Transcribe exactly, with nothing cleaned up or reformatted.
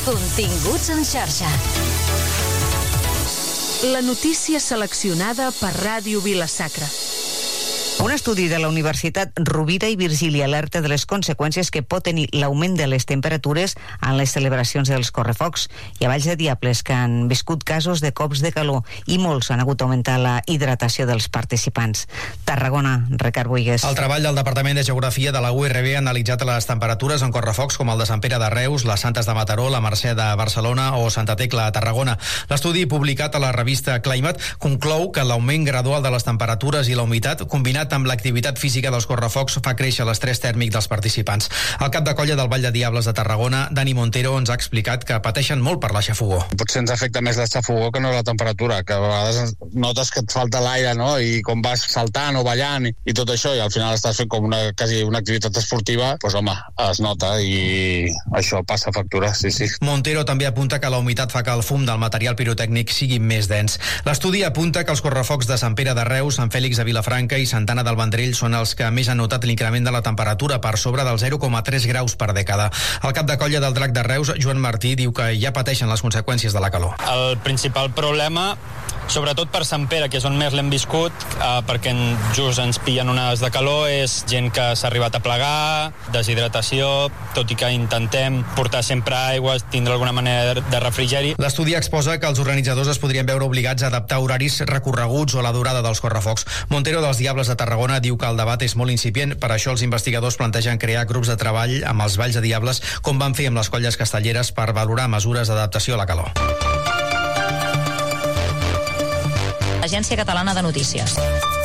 Continguts en xarxa. La notícia seleccionada per Ràdio Vila-sacra. Un estudi de la Universitat Rovira i Virgili alerta de les conseqüències que pot tenir l'augment de les temperatures en les celebracions dels correfocs. Hi ha Valls de Diables que han viscut casos de cops de calor i molts han hagut d'augmentar la hidratació dels participants. Tarragona, Ricard Buigues. El treball del Departament de Geografia de la U R B ha analitzat les temperatures en correfocs com el de Sant Pere de Reus, les Santes de Mataró, la Mercè de Barcelona o Santa Tecla a Tarragona. L'estudi publicat a la revista Climate conclou que l'augment gradual de les temperatures i la humitat, combinat amb l'activitat física dels correfocs, fa créixer l'estrès tèrmic dels participants. El cap de colla del Vall de Diables de Tarragona, Dani Montero, ens ha explicat que pateixen molt per la xafogor. Potser ens afecta més la xafogor que no la temperatura, que a vegades notes que et falta l'aire, no?, i com vas saltant o ballant i, i tot això, i al final estàs fent com una, quasi una activitat esportiva, doncs home, es nota i això passa factura, sí, sí. Montero també apunta que la humitat fa que el fum del material pirotècnic sigui més dens. L'estudi apunta que els correfocs de Sant Pere de Reus, Sant Fèlix de Vilafranca i Santana del Vendrell són els que més han notat l'increment de la temperatura per sobre del zero coma tres graus per dècada. El cap de colla del Drac de Reus, Joan Martí, diu que ja pateixen les conseqüències de la calor. El principal problema, sobretot per Sant Pere, que és on més l'hem viscut, eh, perquè just ens pillen onades de calor, és gent que s'ha arribat a plegar, deshidratació, tot i que intentem portar sempre aigua, tindre alguna manera de refrigeri. L'estudi exposa que els organitzadors es podrien veure obligats a adaptar horaris recorreguts o la durada dels correfocs. Montero dels Diables de Tarragona diu que el debat és molt incipient, per això els investigadors plantegen crear grups de treball amb els Valls de Diables, com van fer amb les colles castelleres, per valorar mesures d'adaptació a la calor. Agència Catalana de Notícies.